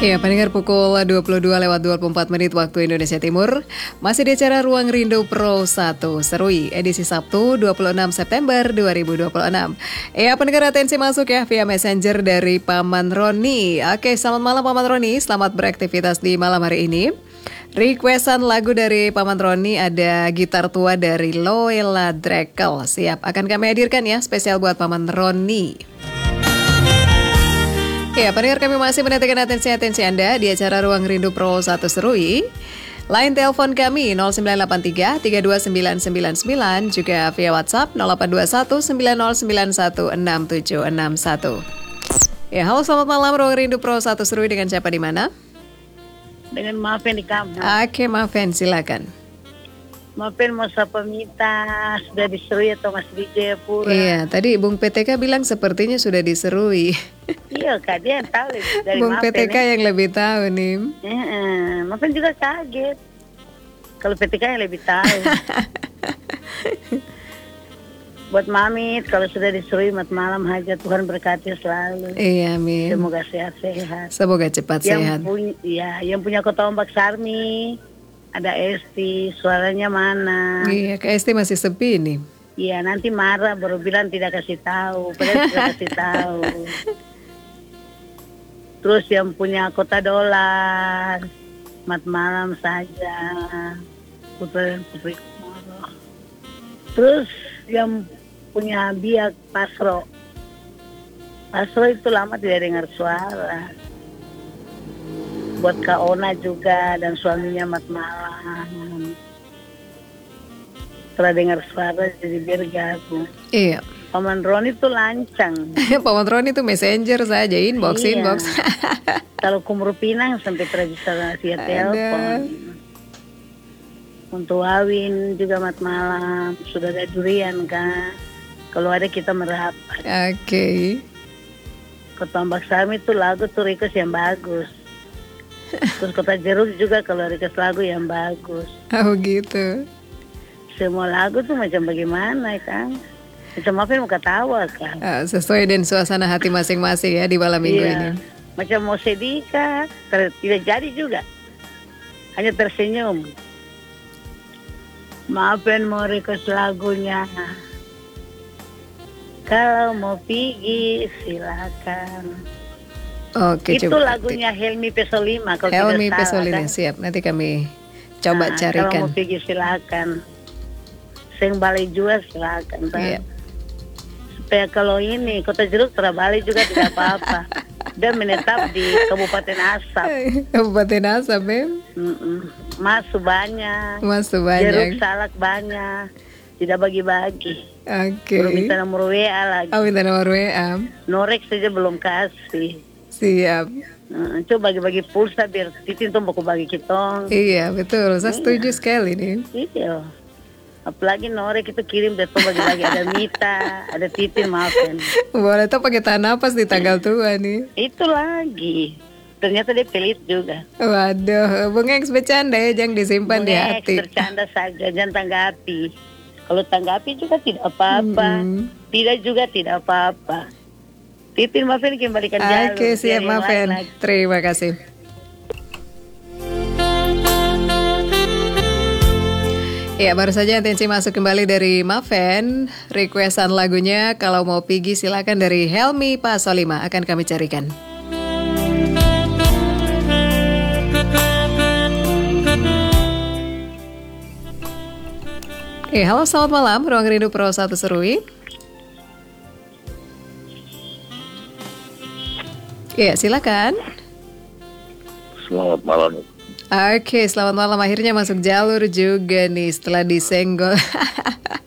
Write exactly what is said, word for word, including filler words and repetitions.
Ya, pendengar pukul dua puluh dua lewat dua puluh empat menit waktu Indonesia Timur. Masih di acara Ruang Rindu Pro satu Serui, edisi Sabtu dua puluh enam September dua ribu dua puluh enam. Ya, pendengar atensi masuk ya via Messenger dari Paman Roni. Oke, selamat malam Paman Roni, selamat beraktivitas di malam hari ini. Requestan lagu dari Paman Roni ada Gitar Tua dari Loela Drekel. Siap, akan kami hadirkan ya, spesial buat Paman Roni. Ya, pendengar kami masih menantikan atensi-atensi Anda di acara Ruang Rindu Pro satu Serui. Line telepon kami nol sembilan delapan tiga tiga dua sembilan sembilan sembilan, juga via WhatsApp nol delapan dua satu sembilan nol sembilan satu enam tujuh enam satu. Ya, halo selamat malam Ruang Rindu Pro satu Serui, dengan siapa di mana? Dengan Maafin di kamar. Oke, Maafin, silakan. Maafin mau sapa Mita, sudah diserui atau masih di Jayapura? Iya, tadi Bung P T K bilang sepertinya sudah diserui. Iya, Kak, dia yang tahu dari Bung Maafin. P T K ya? Yang lebih tahu nih. Uh, Maafin juga kaget. Kalau P T K yang lebih tahu. Buat Mami, kalau sudah diserui, mat malam hajat, Tuhan berkati selalu. Iya, amin. Semoga sehat-sehat. Semoga cepat yang sehat. Punya, ya, yang punya Kota Ombak Sarmi, ada Esti, suaranya mana? Iya, Kak Esti masih sepi nih. Iya, nanti marah baru bilang tidak kasih tahu, padahal tidak kasih tahu. Terus yang punya Kota Dolar, mat malam saja, putra dan putri Komoro. Terus yang punya Biak Pasro, Pasro itu lama tidak dengar suara. Buat Kak Ona juga dan suaminya mat malam. Setelah dengar suara jadi bergabung. Iya. Paman Roni itu lancang. Paman Roni itu messenger saja, inbox, iya. inbox. Kalau Kumur Pinang sampai terbisa via telepon. Untuk Wawin juga mat malam. Sudah ada durian kan. Kalau ada kita merapat. Oke. Okay. Kota Ombak Sarmi itu lagu tuh request yang bagus. Terus Kota Jeruk juga kalau request lagu yang bagus. Oh gitu. Semua lagu tuh macam bagaimana kan? Macam apa yang mau ketawa kan? Uh, sesuai dengan suasana hati masing-masing ya di malam minggu iya. ini. Macam mau sedih kan? Ter- tidak jadi juga. Hanya tersenyum. Maafin mau request lagunya. Kalau mau pergi silakan. Oke, itu coba. lagunya Helmi Pesolima. Kalau Helmi tidak salah, Pesolima, kan? siap. Nanti kami coba nah, carikan. Kalau mau pergi silakan. Seng Bali juga silakan. Iya. Supaya kalau ini Kota Jeruk terbalik juga tidak apa-apa. Dia menetap di Kabupaten Asap. Kabupaten Asap, ya? Masuk banyak. Masuk banyak. Jeruk salak banyak. Tidak bagi-bagi. Oke. Okay. Belum minta nomor W A lagi. Oh, minta nomor W A. Norek saja belum kasih. Siap. Uh, coba bagi-bagi pulsa biar Titin tuh mau bagi kita. Iya, betul. Saya setuju iya. sekali nih. Iya. Apalagi Norek itu kirim dia tuh bagi-bagi, ada Mita, ada Titin, maafin. Boleh tuh pakai tahan napas di tanggal tua nih. Itu lagi. Ternyata dia pelit juga. Waduh, Bung X bercanda ya, jangan disimpan Bung di hati. X bercanda saja, jangan tanggapi. Kalau tanggapi juga tidak apa-apa. Mm-hmm. Tidak juga tidak apa-apa. Titin, maafin kembalikan jalur. Oke, siap, maafin. Terima kasih. Ya, baru saja atensi masuk kembali dari Maven. Requestan lagunya kalau mau pergi silakan dari Helmi Pesolima, akan kami carikan. Eh, halo selamat malam, Ruang Rindu Pro satu Serui. Ya, silakan. Selamat malam. Oke, selamat malam. Akhirnya masuk jalur juga nih setelah disenggol.